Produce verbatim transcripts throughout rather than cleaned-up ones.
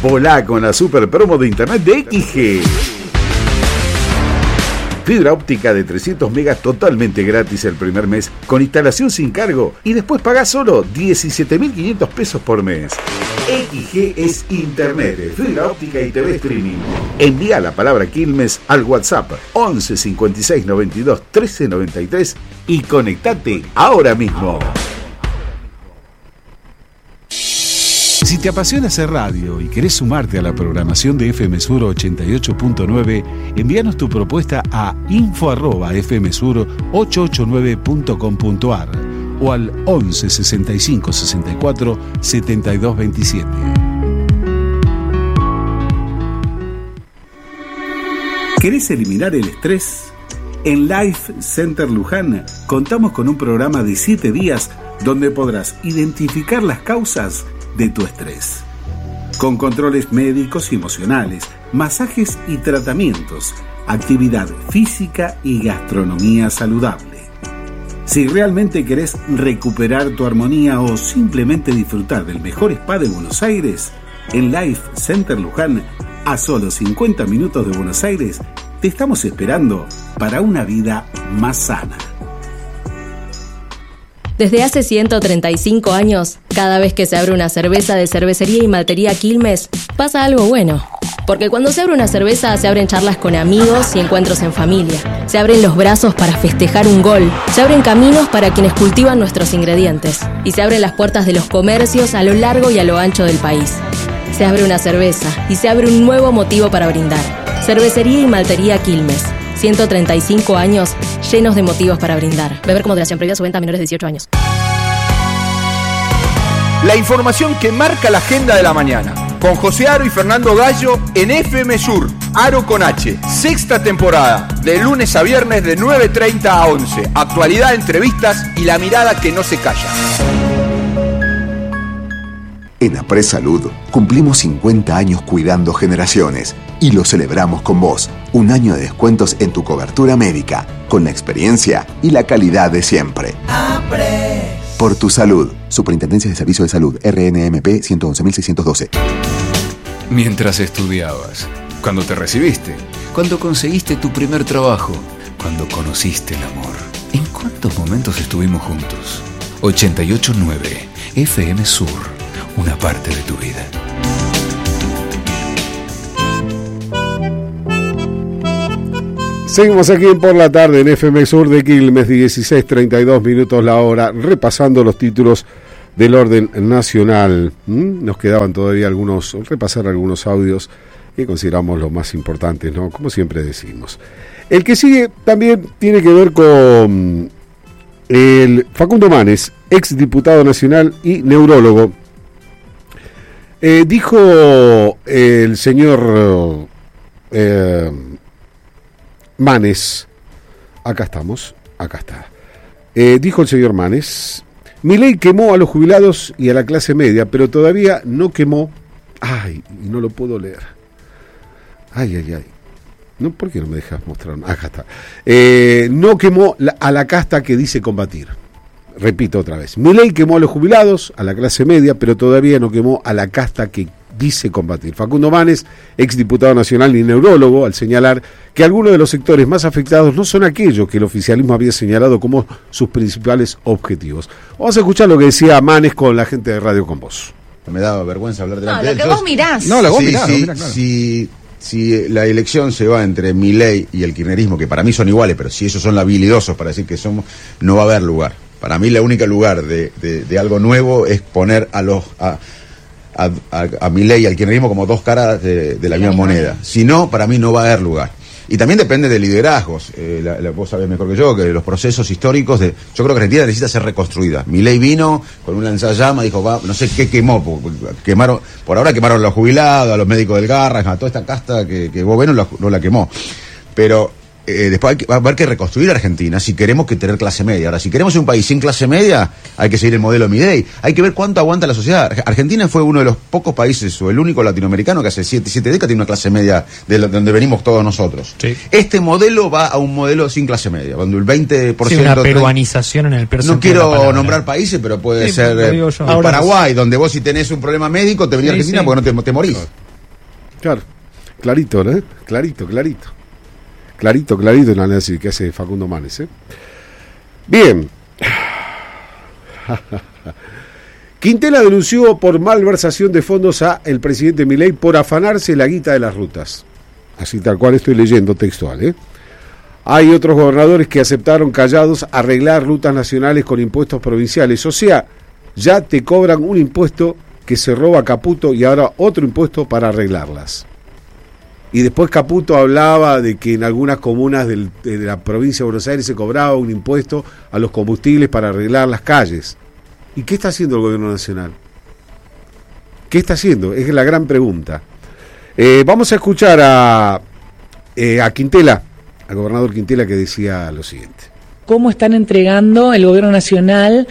Volá con la super promo de internet de X G. Fibra óptica de trescientos megas totalmente gratis el primer mes, con instalación sin cargo, y después pagás solo diecisiete mil quinientos pesos por mes. X G es internet, fibra óptica y T V streaming. Envía la palabra Quilmes al WhatsApp once cincuenta y seis noventa y dos trece noventa y tres y conectate ahora mismo. Si te apasiona hacer radio y querés sumarte a la programación de F M Sur ochenta y ocho punto nueve, envíanos tu propuesta a info arroba f m sur ochocientos ochenta y nueve punto com punto a r o al once sesenta y cinco sesenta y cuatro setenta y dos veintisiete. ¿Querés eliminar el estrés? En Life Center Luján contamos con un programa de siete días donde podrás identificar las causas de tu estrés, con controles médicos y emocionales, masajes y tratamientos, actividad física y gastronomía saludable. Si realmente querés recuperar tu armonía o simplemente disfrutar del mejor spa de Buenos Aires, en Life Center Luján, a solo cincuenta minutos de Buenos Aires, te estamos esperando para una vida más sana. Desde hace ciento treinta y cinco años, cada vez que se abre una cerveza de Cervecería y Maltería Quilmes, pasa algo bueno. Porque cuando se abre una cerveza, se abren charlas con amigos y encuentros en familia. Se abren los brazos para festejar un gol. Se abren caminos para quienes cultivan nuestros ingredientes. Y se abren las puertas de los comercios a lo largo y a lo ancho del país. Se abre una cerveza y se abre un nuevo motivo para brindar. Cervecería y Maltería Quilmes. ciento treinta y cinco años llenos de motivos para brindar. Beber con moderación, previa su venta a menores de dieciocho años. La información que marca la agenda de la mañana. Con José Aro y Fernando Gallo en F M Sur. Aro con H. Sexta temporada. De lunes a viernes de nueve treinta a once. Actualidad, entrevistas y la mirada que no se calla. En Apres Salud cumplimos cincuenta años cuidando generaciones y lo celebramos con vos. Un año de descuentos en tu cobertura médica, con la experiencia y la calidad de siempre. Apres. Por tu salud. Superintendencia de Servicio de Salud, R N M P ciento once mil seiscientos doce. Mientras estudiabas, cuando te recibiste, cuando conseguiste tu primer trabajo, cuando conociste el amor. ¿En cuántos momentos estuvimos juntos? ochenta y ocho punto nueve F M Sur. Una parte de tu vida. Seguimos aquí en Por la Tarde en F M Sur de Quilmes, dieciséis treinta y dos minutos la hora, repasando los títulos del orden nacional. ¿Mm? Nos quedaban todavía algunos, repasar algunos audios que consideramos los más importantes, ¿no? Como siempre decimos. El que sigue también tiene que ver con el Facundo Manes, ex diputado nacional y neurólogo. Eh, dijo el señor eh, Manes, acá estamos, acá está, eh, dijo el señor Manes, Milei quemó a los jubilados y a la clase media, pero todavía no quemó, ay, y no lo puedo leer, ay, ay, ay, no, ¿por qué no me dejas mostrar? Acá está, eh, no quemó la, a la casta que dice combatir. Repito otra vez, Milei quemó a los jubilados, a la clase media, pero todavía no quemó a la casta que dice combatir. Facundo Manes, ex diputado nacional y neurólogo, al señalar que algunos de los sectores más afectados no son aquellos que el oficialismo había señalado como sus principales objetivos. Vamos a escuchar lo que decía Manes con la gente de Radio Con Vos. Me da vergüenza hablar delante de él. No, lo que vos mirás. No, lo que vos mirás. Sí, mirá, claro. Si, si la elección se va entre Milei y el kirchnerismo, que para mí son iguales, pero si ellos son habilidosos para decir que somos, no va a haber lugar. Para mí la única lugar de, de, de algo nuevo es poner a los a, a, a, a Milei y al kirchnerismo como dos caras de, de la misma moneda. Si no, para mí no va a haber lugar. Y también depende de liderazgos. Eh, la, la, vos sabés mejor que yo que los procesos históricos de, yo creo que Argentina necesita ser reconstruida. Milei vino con un lanzallamas, dijo, va, no sé qué quemó, quemaron, por ahora quemaron a los jubilados, a los médicos del Garra, a toda esta casta que, que vos ves no la, no la quemó. Pero Eh, después hay que, va a haber que reconstruir Argentina si queremos que tener clase media. Ahora, si queremos un país sin clase media, hay que seguir el modelo Milei. Hay que ver cuánto aguanta la sociedad. Argentina fue uno de los pocos países, o el único latinoamericano, que hace siete, siete décadas tiene una clase media de, lo, de donde venimos todos nosotros. Sí. Este modelo va a un modelo sin clase media, cuando el veinte por ciento... Sí, una peruanización en el personal. No quiero nombrar países, pero puede sí, ser eh, Paraguay, donde vos si tenés un problema médico te venís sí, a Argentina sí. porque no te, te morís. Claro, clarito, ¿no? Clarito, clarito. Clarito, clarito el análisis que hace Facundo Manes, ¿eh? Bien. Quintela denunció por malversación de fondos a el presidente Milei por afanarse la guita de las rutas. Así tal cual estoy leyendo textual, ¿eh? Hay otros gobernadores que aceptaron callados arreglar rutas nacionales con impuestos provinciales. O sea, ya te cobran un impuesto que se roba Caputo y ahora otro impuesto para arreglarlas. Y después Caputo hablaba de que en algunas comunas del, de la provincia de Buenos Aires se cobraba un impuesto a los combustibles para arreglar las calles. ¿Y qué está haciendo el gobierno nacional? ¿Qué está haciendo? Es la gran pregunta. Eh, vamos a escuchar a, eh, a Quintela, al gobernador Quintela, que decía lo siguiente. ¿Cómo están entregando el gobierno nacional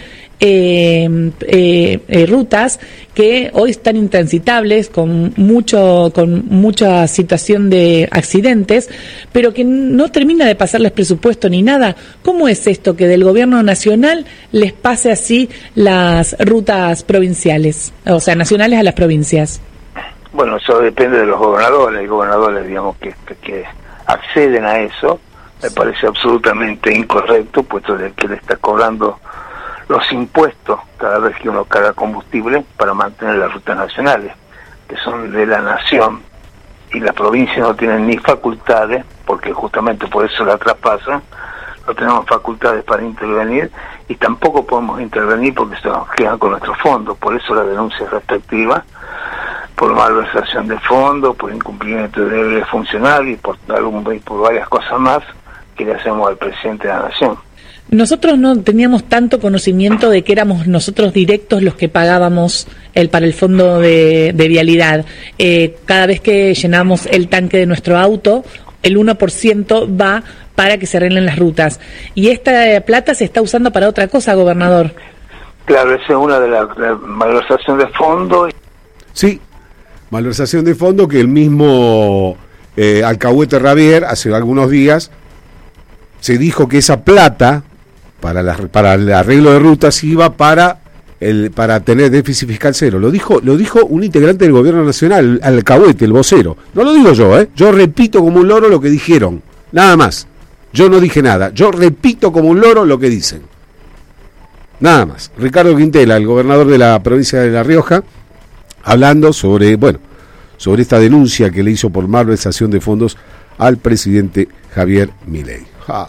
eh, eh, eh, rutas que hoy están intransitables, con mucho con mucha situación de accidentes, pero que no termina de pasarles presupuesto ni nada? ¿Cómo es esto que del gobierno nacional les pase así las rutas provinciales, o sea, nacionales a las provincias? Bueno, eso depende de los gobernadores. Hay gobernadores, digamos, que, que, que acceden a eso. Me parece absolutamente incorrecto, puesto de que le está cobrando los impuestos cada vez que uno carga combustible para mantener las rutas nacionales, que son de la nación, y las provincias no tienen ni facultades, porque justamente por eso la traspasan, no tenemos facultades para intervenir, y tampoco podemos intervenir porque se nos quedan con nuestros fondos. Por eso la denuncia es respectiva, por malversación de fondos, por incumplimiento de deberes funcionales y por, algún, y por varias cosas más que le hacemos al presidente de la Nación. Nosotros no teníamos tanto conocimiento de que éramos nosotros directos los que pagábamos el para el fondo de, de vialidad. Eh, cada vez que llenamos el tanque de nuestro auto, el uno por ciento va para que se arreglen las rutas. Y esta plata se está usando para otra cosa, gobernador. Claro, esa es una de las la malversación de fondos. Sí, malversación de fondos que el mismo eh, alcahuete Ravier hace algunos días se dijo que esa plata para, la, para el arreglo de rutas iba para el para tener déficit fiscal cero. Lo dijo lo dijo un integrante del gobierno nacional, el alcahuete, el vocero. No lo digo yo, ¿eh? Yo repito como un loro lo que dijeron. Nada más. Yo no dije nada. Yo repito como un loro lo que dicen. Nada más. Ricardo Quintela, el gobernador de la provincia de La Rioja, hablando sobre, bueno, sobre esta denuncia que le hizo por malversación de fondos al presidente Javier Milei. Ah.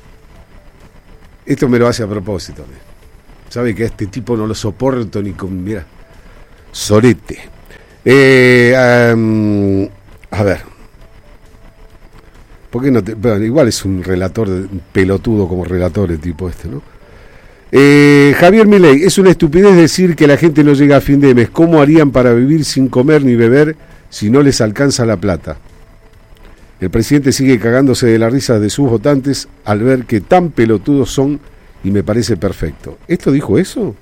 Esto me lo hace a propósito. ¿Sabe que a este tipo no lo soporto ni con... Mira, sorete. Eh, um, a ver. ¿Por qué no te...? Bueno, igual es un relator, un pelotudo como relator el tipo este, ¿no? Eh, Javier Milei, es una estupidez decir que la gente no llega a fin de mes. ¿Cómo harían para vivir sin comer ni beber si no les alcanza la plata? El presidente sigue cagándose de la risa de sus votantes al ver que tan pelotudos son y me parece perfecto. ¿Esto dijo eso?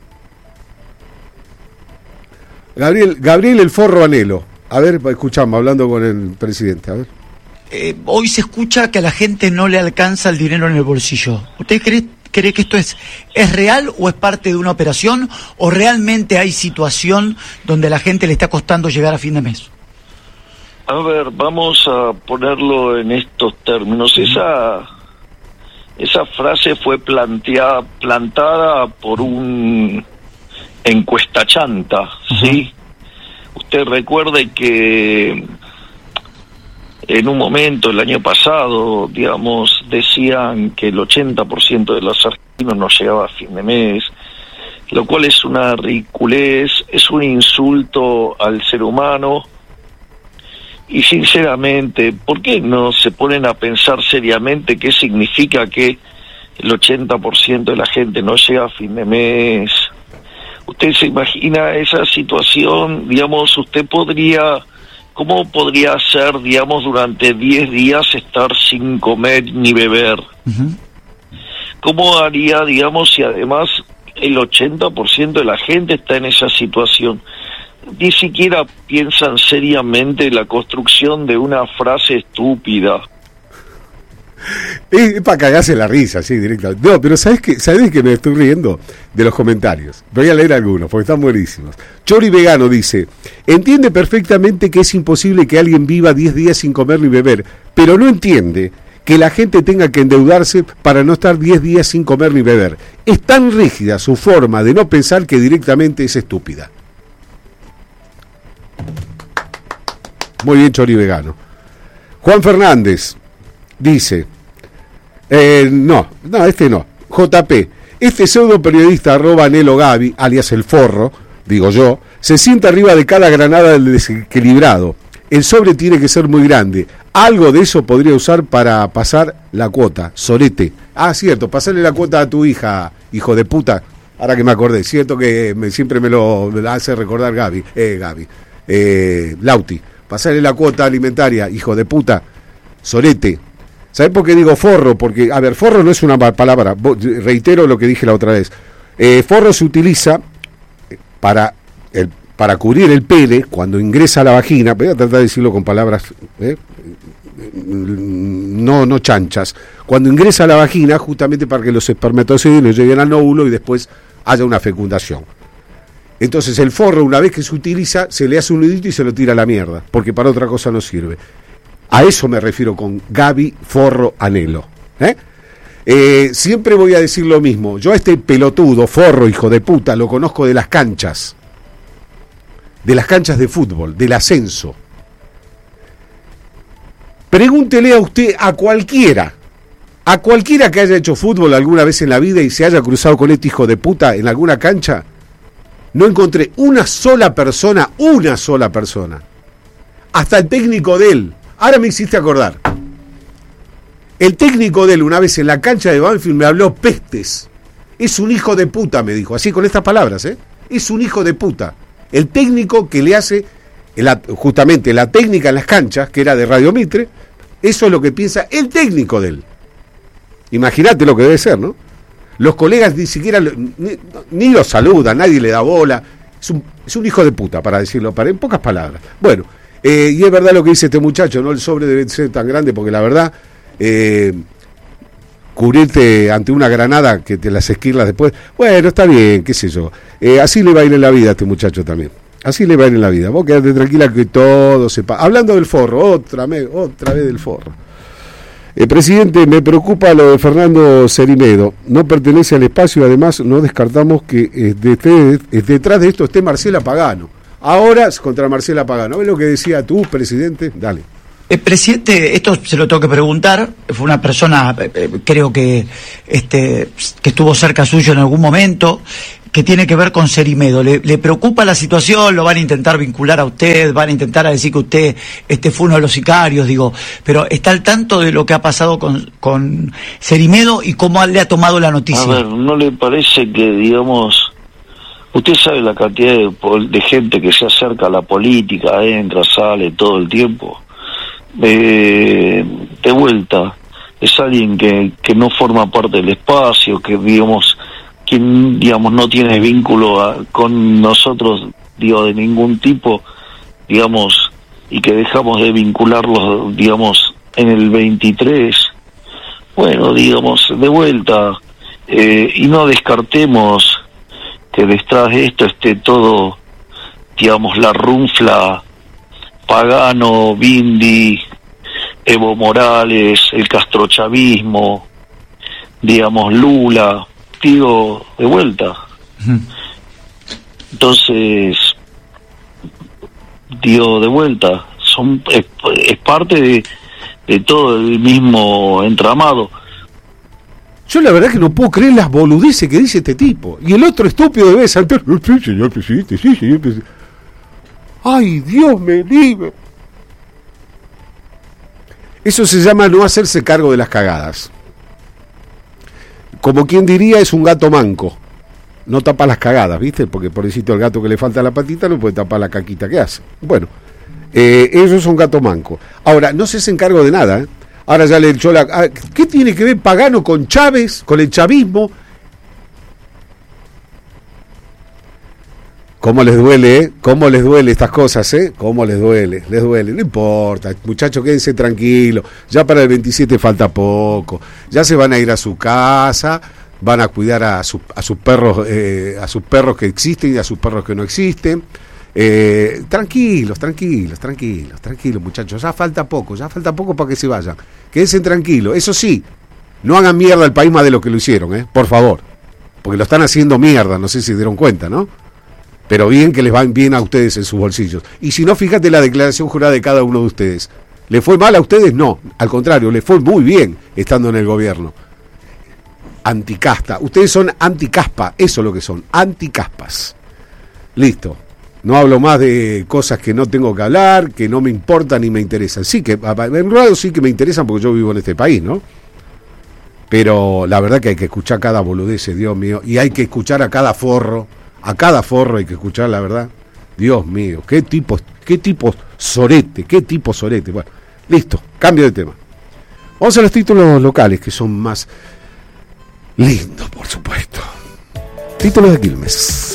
Gabriel, Gabriel el Forro Anhelo. A ver, escuchamos, hablando con el presidente, a ver. Eh, hoy se escucha que a la gente no le alcanza el dinero en el bolsillo. ¿Usted cree, cree que esto es, es real o es parte de una operación o realmente hay situación donde a la gente le está costando llegar a fin de mes? A ver, vamos a ponerlo en estos términos. Esa esa frase fue planteada plantada por un encuesta chanta, uh-huh. ¿Sí? Usted recuerde que en un momento, el año pasado, digamos, decían que el ochenta por ciento de los argentinos no llegaba a fin de mes, lo cual es una ridiculez, es un insulto al ser humano. Y sinceramente, ¿por qué no se ponen a pensar seriamente qué significa que el ochenta por ciento de la gente no llega a fin de mes? ¿Usted se imagina esa situación? Digamos, usted podría, ¿cómo podría ser, digamos, durante diez días estar sin comer ni beber? Uh-huh. ¿Cómo haría, digamos, si además el ochenta por ciento de la gente está en esa situación? Ni siquiera piensan seriamente en la construcción de una frase estúpida. Es, es para cagarse la risa, sí, directamente. No, pero ¿sabes qué? ¿Sabés que me estoy riendo de los comentarios? Voy a leer algunos, porque están buenísimos. Chori Vegano dice, entiende perfectamente que es imposible que alguien viva diez días sin comer ni beber, pero no entiende que la gente tenga que endeudarse para no estar diez días sin comer ni beber. Es tan rígida su forma de no pensar que directamente es estúpida. Muy bien, Chori Vegano. Juan Fernández dice... Eh, no, no, este no. J P, este pseudo periodista arroba Nelo Gavi, alias el forro, digo yo, se sienta arriba de cada granada del desequilibrado. El sobre tiene que ser muy grande. Algo de eso podría usar para pasar la cuota. Sorete. Ah, cierto, pasarle la cuota a tu hija, hijo de puta. Ahora que me acordé, cierto que me, siempre me lo, me lo hace recordar Gaby, eh, Gaby, eh, Lauti. Pasarle la cuota alimentaria, hijo de puta. Sorete. ¿Sabés por qué digo forro? Porque, a ver, forro no es una palabra, reitero lo que dije la otra vez. Eh, forro se utiliza para, el, para cubrir el pene cuando ingresa a la vagina, voy a tratar de decirlo con palabras eh, no, no chanchas, cuando ingresa a la vagina justamente para que los espermatozoides lleguen al óvulo y después haya una fecundación. Entonces el forro, una vez que se utiliza, se le hace un nudito y se lo tira a la mierda, porque para otra cosa no sirve. A eso me refiero con Gaby Forro Anhelo. ¿eh? Eh, siempre voy a decir lo mismo. Yo a este pelotudo, forro, hijo de puta, lo conozco de las canchas. De las canchas de fútbol, del ascenso. Pregúntele a usted, a cualquiera, a cualquiera que haya hecho fútbol alguna vez en la vida y se haya cruzado con este hijo de puta en alguna cancha, no encontré una sola persona, una sola persona. Hasta el técnico de él. Ahora me hiciste acordar. El técnico de él, una vez en la cancha de Banfield, me habló pestes. Es un hijo de puta, me dijo. Así con estas palabras, ¿eh? Es un hijo de puta. El técnico que le hace, la, justamente la técnica en las canchas, que era de Radio Mitre, eso es lo que piensa el técnico de él. Imagínate lo que debe ser, ¿no? Los colegas ni siquiera, ni, ni lo saludan, nadie le da bola. Es un, es un hijo de puta, para decirlo, para, en pocas palabras. Bueno. Eh, y es verdad lo que dice este muchacho, no el sobre debe ser tan grande porque la verdad eh, cubrirte ante una granada que te las esquirlas después, bueno, está bien, qué sé yo, eh, así le va a ir en la vida a este muchacho también, así le va a ir en la vida, vos quedate tranquila que todo se pasa. Hablando del forro, otra vez, otra vez del forro. Eh, presidente, me preocupa lo de Fernando Cerimedo, no pertenece al espacio y además no descartamos que eh, de, de, de, detrás de esto esté Marcela Pagano. Ahora contra Marcela Pagano. ¿Ves lo que decía tú, presidente? Dale. Eh, presidente, esto se lo tengo que preguntar. Fue una persona, eh, creo que este que estuvo cerca suyo en algún momento, que tiene que ver con Cerimedo. ¿Le, le preocupa la situación? ¿Lo van a intentar vincular a usted? ¿Van a intentar a decir que usted este fue uno de los sicarios? Digo, pero ¿está al tanto de lo que ha pasado con, con Cerimedo y cómo le ha tomado la noticia? A ver, ¿no le parece que, digamos... Usted sabe la cantidad de, de gente que se acerca a la política, entra, sale todo el tiempo. Eh, de vuelta, es alguien que, que no forma parte del espacio, que digamos, quien digamos no tiene vínculo a, con nosotros, digo, de ningún tipo, digamos, y que dejamos de vincularlos, digamos, en el veintitrés. Bueno, digamos, de vuelta, eh, y no descartemos que detrás de esto esté todo, digamos, la runfla, Pagano, Bindi, Evo Morales, el castrochavismo, digamos, Lula, digo, de vuelta. Entonces, digo, de vuelta, son es, es parte de, de todo el mismo entramado. Yo la verdad que no puedo creer las boludeces que dice este tipo. Y el otro estúpido debe saltar. Sí, señor presidente, sí, señor presidente. Ay, Dios me libre. Eso se llama no hacerse cargo de las cagadas. Como quien diría, es un gato manco. No tapa las cagadas, ¿viste? Porque pobrecito el gato que le falta la patita no puede tapar la caquita que hace. Bueno, eh, ellos son gato manco. Ahora, no se hacen cargo de nada, ¿eh? Ahora ya le echó la... ¿Qué tiene que ver Pagano con Chávez, con el chavismo? ¿Cómo les duele, eh? ¿Cómo les duele estas cosas, eh? ¿Cómo les duele? Les duele, no importa, muchachos, quédense tranquilos, ya para el veintisiete falta poco, ya se van a ir a su casa, van a cuidar a, su, a sus perros, eh, a sus perros que existen y a sus perros que no existen. Eh, tranquilos, tranquilos, tranquilos, tranquilos, muchachos, ya falta poco, ya falta poco para que se vayan. Quédense tranquilos, eso sí, no hagan mierda al país más de lo que lo hicieron, eh, por favor, porque lo están haciendo mierda, no sé si se dieron cuenta, ¿no? Pero bien que les van bien a ustedes en sus bolsillos. Y si no, fíjate la declaración jurada de cada uno de ustedes. ¿Le fue mal a ustedes? No, al contrario, les fue muy bien estando en el gobierno. Anticasta, ustedes son anticaspa, eso es lo que son, anticaspas. Listo. No hablo más de cosas que no tengo que hablar, que no me importan ni me interesan. Sí que, en realidad sí que me interesan porque yo vivo en este país, ¿no? Pero la verdad que hay que escuchar cada boludez, Dios mío, y hay que escuchar a cada forro, a cada forro hay que escuchar la verdad. Dios mío, qué tipo, qué tipo sorete, qué tipo sorete. Bueno, listo, cambio de tema. Vamos a los títulos locales, que son más lindos, por supuesto. Títulos de Quilmes.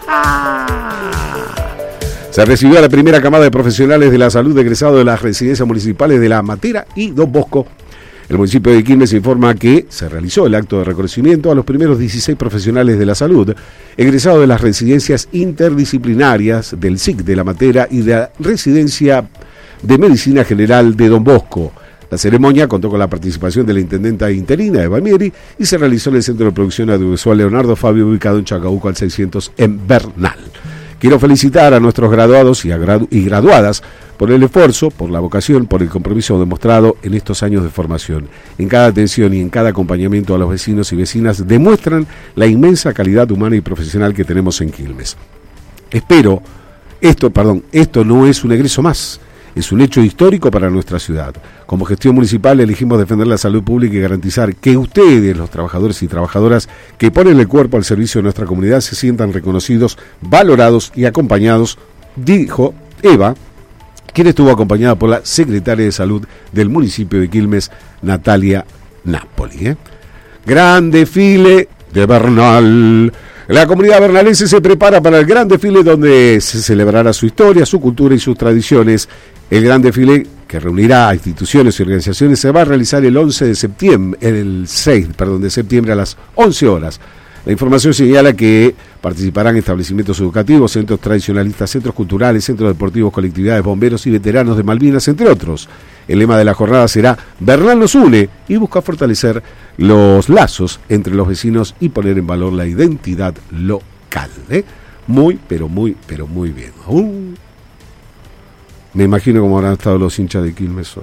Se recibió a la primera camada de profesionales de la salud egresados de las residencias municipales de La Matera y Don Bosco. El municipio de Quilmes informa que se realizó el acto de reconocimiento a los primeros dieciséis profesionales de la salud egresados de las residencias interdisciplinarias del S I C de La Matera y de la Residencia de Medicina General de Don Bosco. La ceremonia contó con la participación de la intendenta interina, Eva Mieri, y se realizó en el Centro de Producción Audiovisual Leonardo Fabio, ubicado en Chacabuco al seiscientos en Bernal. Quiero felicitar a nuestros graduados y, a gradu- y graduadas por el esfuerzo, por la vocación, por el compromiso demostrado en estos años de formación. En cada atención y en cada acompañamiento a los vecinos y vecinas demuestran la inmensa calidad humana y profesional que tenemos en Quilmes. Espero, esto, perdón, esto no es un egreso más. Es un hecho histórico para nuestra ciudad. Como gestión municipal elegimos defender la salud pública y garantizar que ustedes, los trabajadores y trabajadoras que ponen el cuerpo al servicio de nuestra comunidad, se sientan reconocidos, valorados y acompañados, dijo Eva, quien estuvo acompañada por la secretaria de Salud del municipio de Quilmes, Natalia Napoli. ¿eh? Gran desfile de Bernal. La comunidad bernalense se prepara para el gran desfile donde se celebrará su historia, su cultura y sus tradiciones. El gran desfile, que reunirá a instituciones y organizaciones, se va a realizar el once de septiembre, el seis, perdón, de septiembre a las once horas. La información señala que participarán establecimientos educativos, centros tradicionalistas, centros culturales, centros deportivos, colectividades, bomberos y veteranos de Malvinas, entre otros. El lema de la jornada será Bernal nos une y busca fortalecer los lazos entre los vecinos y poner en valor la identidad local. ¿eh? Muy, pero muy, pero muy bien. Uh, me imagino cómo habrán estado los hinchas de Quilmes hoy.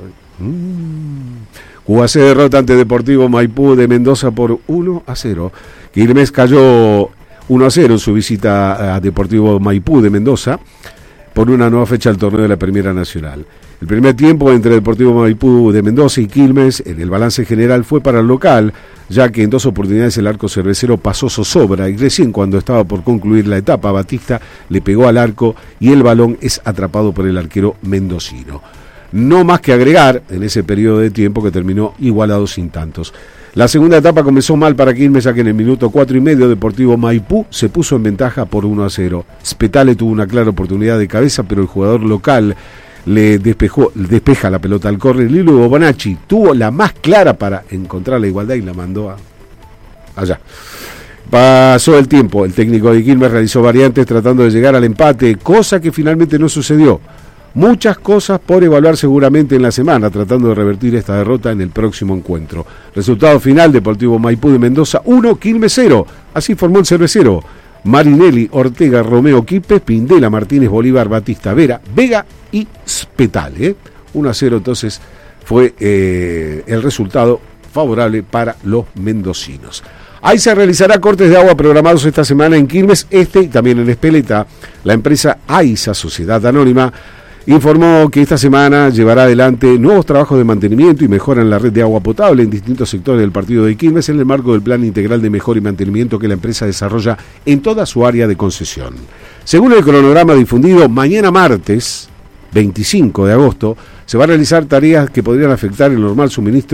Mm. U A C derrota ante Deportivo Maipú de Mendoza por uno a cero. Quilmes cayó uno a cero en su visita a Deportivo Maipú de Mendoza por una nueva fecha del torneo de la Primera Nacional. El primer tiempo entre Deportivo Maipú de Mendoza y Quilmes, en el balance general, fue para el local, ya que en dos oportunidades el arco cervecero pasó zozobra y recién cuando estaba por concluir la etapa, Batista le pegó al arco y el balón es atrapado por el arquero mendocino. No más que agregar en ese periodo de tiempo que terminó igualado sin tantos. La segunda etapa comenzó mal para Quilmes, ya que en el minuto cuatro y medio Deportivo Maipú se puso en ventaja por uno a cero. Spetale tuvo una clara oportunidad de cabeza, pero el jugador local le despejó, despeja la pelota al córner y luego Bonacci tuvo la más clara para encontrar la igualdad y la mandó a allá. Pasó el tiempo, el técnico de Quilmes realizó variantes tratando de llegar al empate, cosa que finalmente no sucedió. Muchas cosas por evaluar seguramente en la semana, tratando de revertir esta derrota en el próximo encuentro. Resultado final, Deportivo Maipú de Mendoza uno, Quilmes cero. Así formó el cervecero. Marinelli, Ortega, Romeo, Quipes, Pindela, Martínez, Bolívar, Batista, Vera, Vega y Spetale. ¿eh? uno a cero entonces fue eh, el resultado favorable para los mendocinos. Ahí se realizará cortes de agua programados esta semana en Quilmes Este y también en Espeleta. La empresa AISA, Sociedad Anónima, informó que esta semana llevará adelante nuevos trabajos de mantenimiento y mejora en la red de agua potable en distintos sectores del partido de Quilmes en el marco del plan integral de mejora y mantenimiento que la empresa desarrolla en toda su área de concesión. Según el cronograma difundido, mañana martes veinticinco de agosto se van a realizar tareas que podrían afectar el normal suministro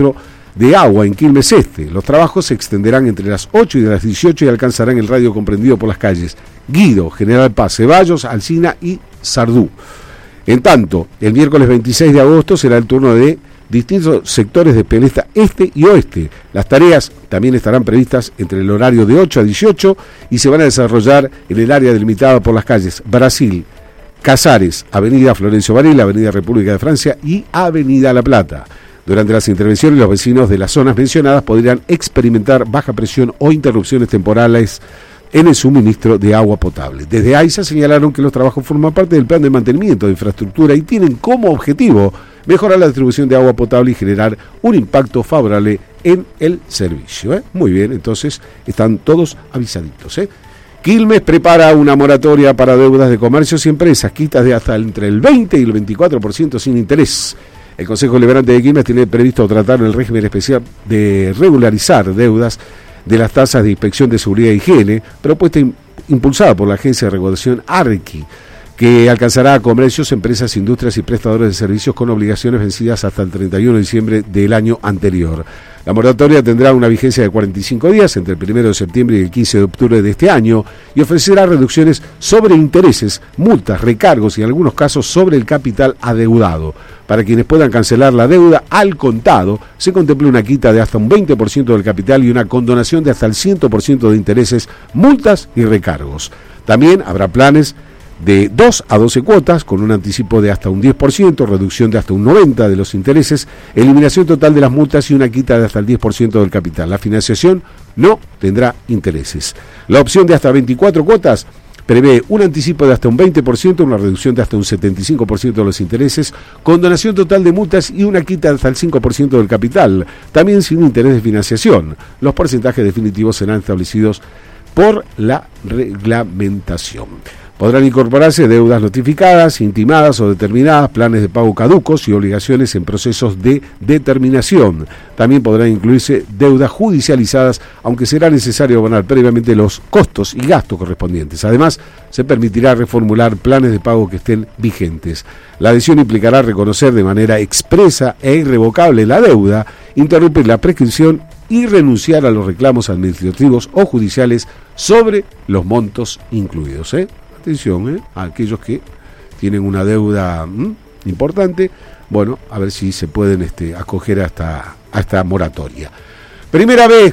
de agua en Quilmes Este. Los trabajos se extenderán entre las ocho y las dieciocho y alcanzarán el radio comprendido por las calles Guido, General Paz, Ceballos, Alsina y Sardú. En tanto, el miércoles veintiséis de agosto será el turno de distintos sectores de Pelesta Este y Oeste. Las tareas también estarán previstas entre el horario de ocho a dieciocho y se van a desarrollar en el área delimitada por las calles Brasil, Casares, Avenida Florencio Varela, Avenida República de Francia y Avenida La Plata. Durante las intervenciones, los vecinos de las zonas mencionadas podrían experimentar baja presión o interrupciones temporales en el suministro de agua potable. Desde AISA señalaron que los trabajos forman parte del plan de mantenimiento de infraestructura y tienen como objetivo mejorar la distribución de agua potable y generar un impacto favorable en el servicio. ¿eh? Muy bien, entonces están todos avisaditos. ¿eh? Quilmes prepara una moratoria para deudas de comercios y empresas, quitas de hasta entre el veinte y el veinticuatro por ciento sin interés. El Consejo Deliberante de Quilmes tiene previsto tratar el régimen especial de regularizar deudas de las tasas de inspección de seguridad e higiene, propuesta impulsada por la agencia de regulación ARQI, que alcanzará a comercios, empresas, industrias y prestadores de servicios con obligaciones vencidas hasta el treinta y uno de diciembre del año anterior. La moratoria tendrá una vigencia de cuarenta y cinco días entre el primero de septiembre y el quince de octubre de este año y ofrecerá reducciones sobre intereses, multas, recargos y en algunos casos sobre el capital adeudado. Para quienes puedan cancelar la deuda al contado, se contempla una quita de hasta un veinte por ciento del capital y una condonación de hasta el cien por ciento de intereses, multas y recargos. También habrá planes de dos a doce cuotas, con un anticipo de hasta un diez por ciento, reducción de hasta un noventa por ciento de los intereses, eliminación total de las multas y una quita de hasta el diez por ciento del capital. La financiación no tendrá intereses. La opción de hasta veinticuatro cuotas prevé un anticipo de hasta un veinte por ciento, una reducción de hasta un setenta y cinco por ciento de los intereses, condonación total de multas y una quita de hasta el cinco por ciento del capital, también sin interés de financiación. Los porcentajes definitivos serán establecidos por la reglamentación. Podrán incorporarse deudas notificadas, intimadas o determinadas, planes de pago caducos y obligaciones en procesos de determinación. También podrán incluirse deudas judicializadas, aunque será necesario abonar previamente los costos y gastos correspondientes. Además, se permitirá reformular planes de pago que estén vigentes. La adhesión implicará reconocer de manera expresa e irrevocable la deuda, interrumpir la prescripción y renunciar a los reclamos administrativos o judiciales sobre los montos incluidos. ¿eh? Atención, ¿eh? a aquellos que tienen una deuda ¿m? importante, bueno, a ver si se pueden este, acoger a esta, a esta moratoria. Primera vez,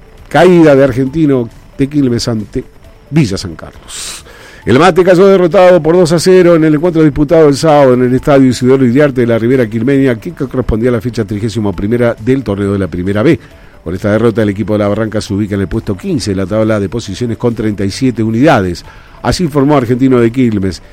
caída de Argentino de Quilmes ante Villa San Carlos. El Mate cayó derrotado por dos a cero en el encuentro disputado el sábado en el estadio Isidoro Iriarte de la Ribera Quilmeña, que correspondía a la fecha trigésima primera del torneo de la Primera B. Con esta derrota, el equipo de la Barranca se ubica en el puesto quince de la tabla de posiciones con treinta y siete unidades. Así informó Argentino de Quilmes,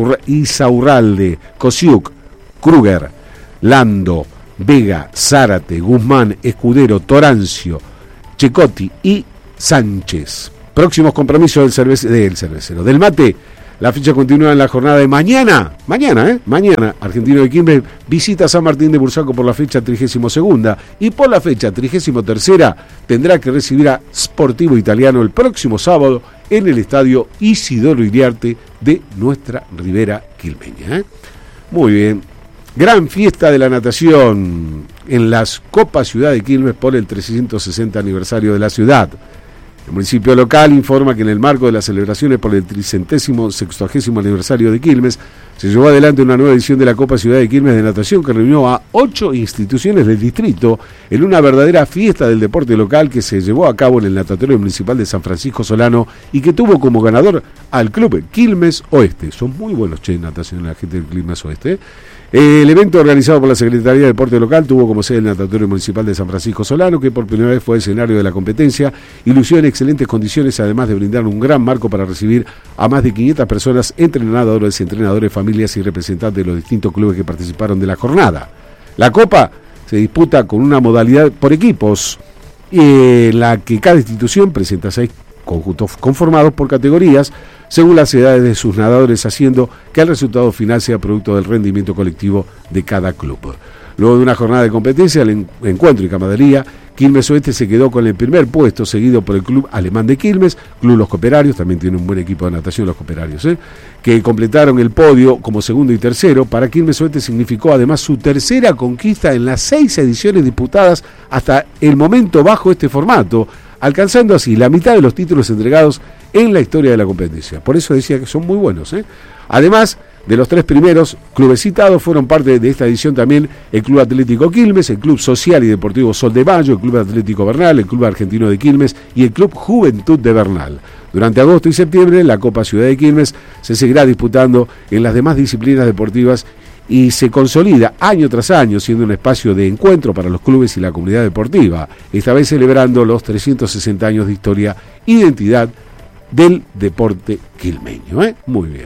Isaurralde, Kosiuk, Kruger, Lando, Vega, Zárate, Guzmán, Escudero, Torancio, Checotti y Sánchez. Próximos compromisos del, cervece- del cervecero. Del Mate, la ficha continúa en la jornada de mañana. Mañana, ¿eh? Mañana, Argentino de Quilmes visita San Martín de Bursaco por la fecha trigésima segunda y por la fecha trigésima tercera tendrá que recibir a Sportivo Italiano el próximo sábado en el estadio Isidoro Iriarte de nuestra Ribera Quilmeña. ¿eh? Muy bien. Gran fiesta de la natación en las Copas Ciudad de Quilmes por el trescientos sesenta aniversario de la ciudad. El municipio local informa que en el marco de las celebraciones por el tricentésimo sextuagésimo aniversario de Quilmes se llevó adelante una nueva edición de la Copa Ciudad de Quilmes de Natación que reunió a ocho instituciones del distrito en una verdadera fiesta del deporte local que se llevó a cabo en el Natatorio Municipal de San Francisco Solano y que tuvo como ganador al Club Quilmes Oeste. Son muy buenos, che, natación, la gente del Quilmes Oeste. El evento organizado por la Secretaría de Deporte Local tuvo como sede el Natatorio Municipal de San Francisco Solano, que por primera vez fue escenario de la competencia y lució en excelentes condiciones, además de brindar un gran marco para recibir a más de quinientas personas, entrenadores, entrenadores, familias y representantes de los distintos clubes que participaron de la jornada. La Copa se disputa con una modalidad por equipos, en la que cada institución presenta seis conjuntos conformados por categorías según las edades de sus nadadores, haciendo que el resultado final sea producto del rendimiento colectivo de cada club. Luego de una jornada de competencia, el encuentro y camaradería Quilmes Oeste se quedó con el primer puesto, seguido por el Club Alemán de Quilmes, Club Los Cooperarios, también tiene un buen equipo de natación Los Cooperarios, ¿eh? que completaron el podio como segundo y tercero. Para Quilmes Oeste significó además su tercera conquista en las seis ediciones disputadas hasta el momento bajo este formato, alcanzando así la mitad de los títulos entregados en la historia de la competencia. Por eso decía que son muy buenos, ¿eh? Además de los tres primeros clubes citados, fueron parte de esta edición también el Club Atlético Quilmes, el Club Social y Deportivo Sol de Mayo, el Club Atlético Bernal, el Club Argentino de Quilmes y el Club Juventud de Bernal. Durante agosto y septiembre, la Copa Ciudad de Quilmes se seguirá disputando en las demás disciplinas deportivas y se consolida año tras año, siendo un espacio de encuentro para los clubes y la comunidad deportiva, esta vez celebrando los trescientos sesenta años de historia e identidad del deporte quilmeño, ¿eh? Muy bien.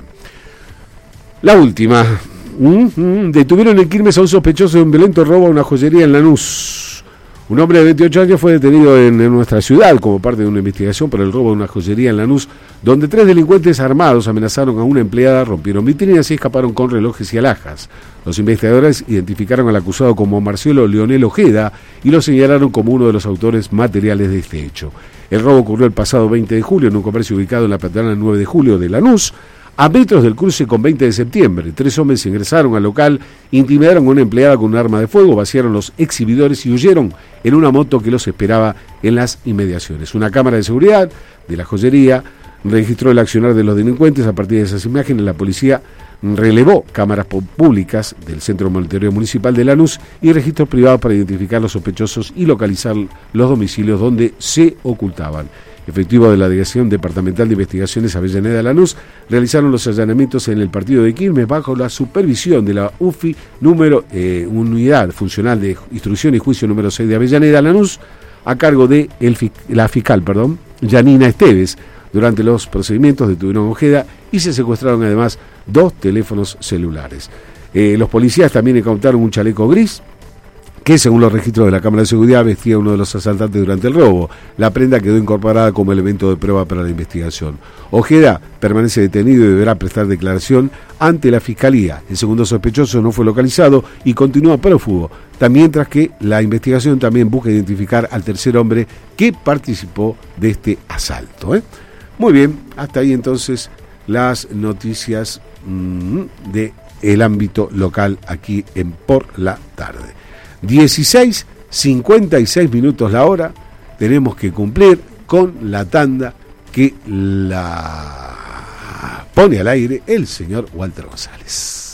La última. Mm-hmm. Detuvieron en Quilmes a un sospechoso de un violento robo a una joyería en Lanús. Un hombre de veintiocho años fue detenido en, en nuestra ciudad como parte de una investigación por el robo de una joyería en Lanús, donde tres delincuentes armados amenazaron a una empleada, rompieron vitrinas y escaparon con relojes y alhajas. Los investigadores identificaron al acusado como Marcelo Leonel Ojeda y lo señalaron como uno de los autores materiales de este hecho. El robo ocurrió el pasado veinte de julio en un comercio ubicado en la peatonal nueve de julio de Lanús, a metros del cruce con veinte de septiembre. Tres hombres ingresaron al local, intimidaron a una empleada con un arma de fuego, vaciaron los exhibidores y huyeron en una moto que los esperaba en las inmediaciones. Una cámara de seguridad de la joyería registró el accionar de los delincuentes. A partir de esas imágenes, la policía relevó cámaras públicas del Centro Monitoreo Municipal de Lanús y registros privados para identificar los sospechosos y localizar los domicilios donde se ocultaban. Efectivos de la Delegación Departamental de Investigaciones Avellaneda Lanús realizaron los allanamientos en el partido de Quilmes bajo la supervisión de la U F I número eh, Unidad Funcional de Instrucción y Juicio número seis de Avellaneda Lanús, a cargo de el, la fiscal, perdón, Yanina Esteves. Durante los procedimientos detuvieron a Ojeda y se secuestraron además dos teléfonos celulares. Eh, los policías también incautaron un chaleco gris que, según los registros de la Cámara de Seguridad, vestía uno de los asaltantes durante el robo. La prenda quedó incorporada como elemento de prueba para la investigación. Ojeda permanece detenido y deberá prestar declaración ante la Fiscalía. El segundo sospechoso no fue localizado y continúa prófugo, mientras que la investigación también busca identificar al tercer hombre que participó de este asalto, ¿eh? Muy bien, hasta ahí entonces las noticias mmm, del ámbito local aquí en Por la Tarde. dieciséis cincuenta y seis minutos la hora, tenemos que cumplir con la tanda que la pone al aire el señor Walter González.